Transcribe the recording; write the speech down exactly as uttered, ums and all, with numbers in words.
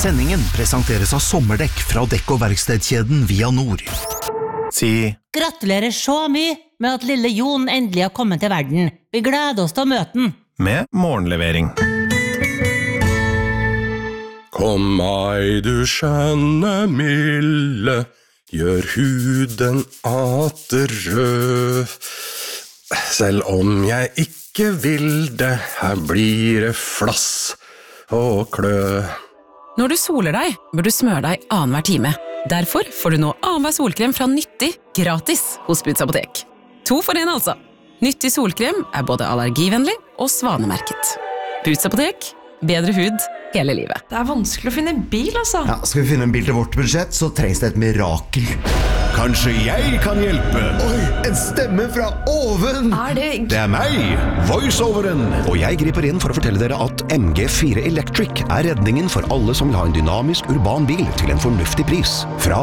Sendingen presenteres av sommerdekk fra dekk- og verkstedkjeden Via Nord. Si gratulerer så mye med at lille Jon endelig har kommet til verden. Vi gleder oss til å møte den. Med morgenlevering. Kom meg, du skjønne milde, gjør huden atter rød. Selv om jeg ikke vil det, her blir det flass og klø. Når du soler deg, bør du smøre deg annenhver time. Derfor får du nå annenhver solkrem fra Nyttig gratis hos Boots Apotek. To for en altså. Nyttig solkrem er både allergivennlig og svanemerket. Boots Apotek, bedre hud hele livet. Det er vanskelig å finne en bil, altså. Ja, skal vi finne en bil til vårt budsjett, så trengs det et mirakel. Kanskje jeg kan hjelpe? Oi, en stemme fra oven! Er det... Det er meg, voiceoveren. Og jeg griper inn for å fortelle dere at M G fire Electric er redningen for alle som vil ha en dynamisk urban bil til en fornuftig pris. Fra